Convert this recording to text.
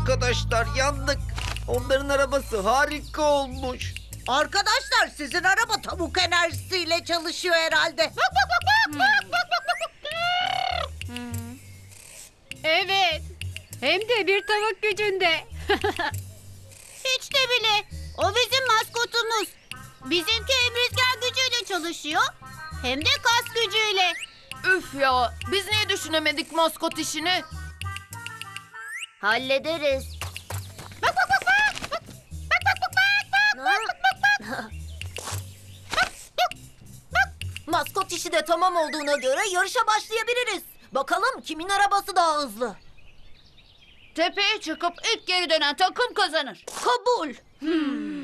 Arkadaşlar yandık. Onların arabası harika olmuş. Arkadaşlar sizin araba tavuk enerjisiyle çalışıyor herhalde. Evet. Hem de bir tavuk gücünde. Hiç de bile. O bizim maskotumuz. Bizimki hem rüzgar gücüyle çalışıyor hem de kas gücüyle. Üf ya, biz niye düşünemedik maskot işini? Hallederiz. Maskot işi de tamam olduğuna göre yarışa başlayabiliriz. Bakalım kimin arabası daha hızlı. Tepeye çıkıp ilk geri dönen takım kazanır. Kabul.